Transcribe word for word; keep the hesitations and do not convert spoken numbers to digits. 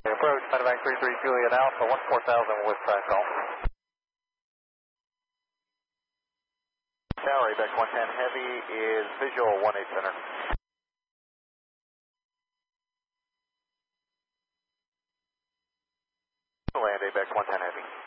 Approach, Medevac three three Juliet Alpha, one four thousand with track call. Tower, ABEC one ten Heavy is visual one eight center. Land ABEC one ten Heavy.